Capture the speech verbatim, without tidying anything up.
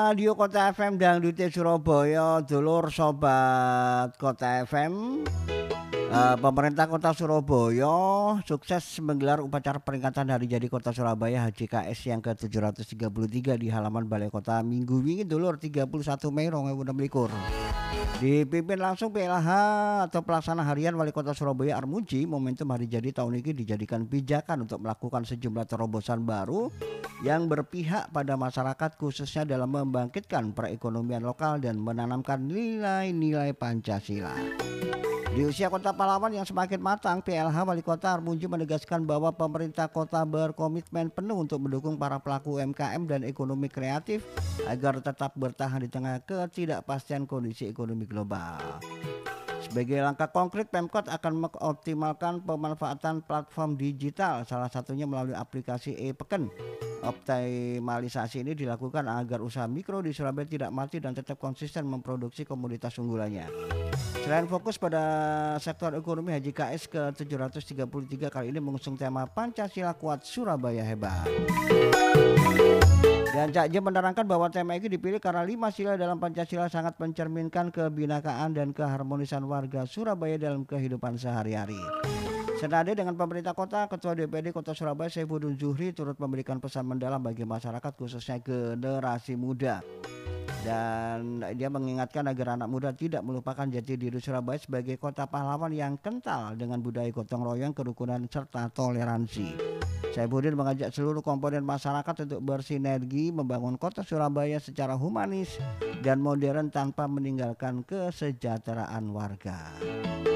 Radio Kota F M Dangdute Surabaya, dulur sobat Kota F M. Uh, pemerintah Kota Surabaya sukses menggelar upacara peringatan Hari Jadi Kota Surabaya H J K S yang ke tujuh ratus tiga puluh tiga di halaman Balai Kota minggu wingi dulur tiga puluh satu Mei dua ribu enam belas. Dipimpin langsung P L H atau Pelaksana Harian Wali Kota Surabaya Armuji. Momentum Hari Jadi tahun ini dijadikan pijakan untuk melakukan sejumlah terobosan baru yang berpihak pada masyarakat, khususnya dalam membangkitkan perekonomian lokal dan menanamkan nilai-nilai Pancasila. Di usia Kota Pahlawan yang semakin matang, P L H Wali Kota Armuji menegaskan bahwa pemerintah kota berkomitmen penuh untuk mendukung para pelaku U M K M dan ekonomi kreatif agar tetap bertahan di tengah ketidakpastian kondisi ekonomi global. Sebagai langkah konkret, Pemkot akan mengoptimalkan pemanfaatan platform digital, salah satunya melalui aplikasi e-Peken. Optimalisasi ini dilakukan agar usaha mikro di Surabaya tidak mati dan tetap konsisten memproduksi komoditas unggulannya. Selain fokus pada sektor ekonomi, H J K S ke tujuh ratus tiga puluh tiga kali ini mengusung tema Pancasila Kuat Surabaya Hebat. Dan Cak Jem menerangkan bahwa tema ini dipilih karena lima sila dalam Pancasila sangat mencerminkan kebinakaan dan keharmonisan warga Surabaya dalam kehidupan sehari-hari. Senada dengan pemerintah kota, Ketua D P D Kota Surabaya Saifuddin Zuhri turut memberikan pesan mendalam bagi masyarakat, khususnya generasi muda. Dan dia mengingatkan agar anak muda tidak melupakan jati diri Surabaya sebagai kota pahlawan yang kental dengan budaya gotong royong, kerukunan serta toleransi. Saifuddin mengajak seluruh komponen masyarakat untuk bersinergi membangun kota Surabaya secara humanis dan modern tanpa meninggalkan kesejahteraan warga.